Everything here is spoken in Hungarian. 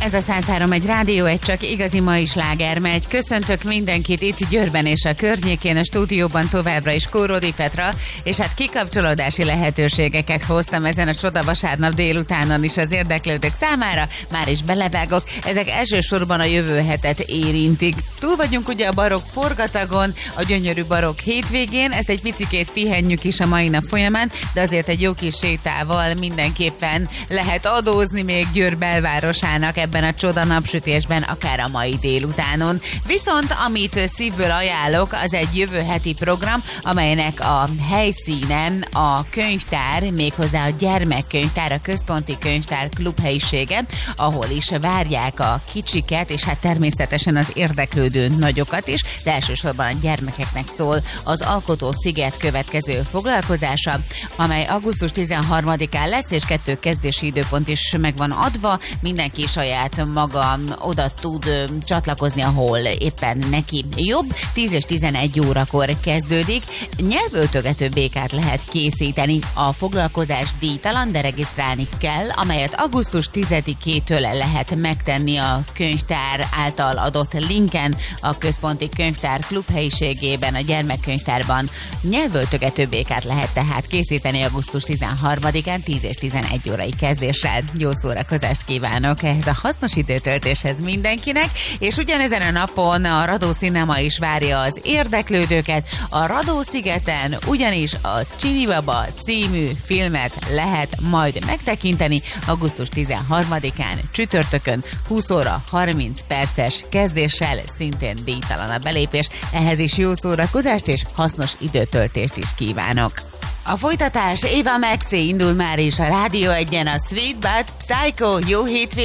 Ez a 103.1 Rádió, egy csak igazi mai sláger megy. Köszöntök mindenkit itt Győrben és a környékén, a stúdióban továbbra is Kóródi Petra, és hát kikapcsolódási lehetőségeket hoztam ezen a csoda vasárnap délutánon is az érdeklődők számára. Már is belevágok, ezek elsősorban a jövő hetet érintik. Túl vagyunk ugye a barokk forgatagon, a gyönyörű barokk hétvégén, ezt egy picikét pihenjük is a mai nap folyamán, de azért egy jó kis sétával mindenképpen lehet adózni még Győr belvárosának ebben a csoda napsütésben, akár a mai délutánon. Viszont amit szívből ajánlok, az egy jövő heti program, amelynek a helyszínen a könyvtár, méghozzá a gyermekkönyvtár, a központi könyvtár klubhelyisége, ahol is várják a kicsiket, és hát természetesen az érdeklődő nagyokat is, de elsősorban a gyermekeknek szól az Alkotó Sziget következő foglalkozása, amely augusztus 13-án lesz, és 2 kezdési időpont is meg van adva, mindenki saját maga oda tud csatlakozni, ahol éppen neki jobb. 10 és 11 órakor kezdődik. Nyelvöltögető békát lehet készíteni. A foglalkozás díjtalan, de regisztrálni kell, amelyet augusztus 10-től lehet megtenni a könyvtár által adott linken, a központi könyvtár klubhelyiségében, a gyermekkönyvtárban. Nyelvöltögető békát lehet tehát készíteni augusztus 13-án 10 és 11 órai kezdéssel. Jó szórakozást kívánok ehhez a hasznos időtöltéshez mindenkinek, és ugyanezen a napon a Radó Cinema is várja az érdeklődőket. A Radó-szigeten ugyanis a Csinibaba című filmet lehet majd megtekinteni augusztus 13-án csütörtökön 20 óra 30 perces kezdéssel, szintén díjtalan a belépés. Ehhez is jó szórakozást és hasznos időtöltést is kívánok. A folytatás Eva Maxi indul már is a Rádió 1-en, a Sweet But Psycho. Jó hétvégét!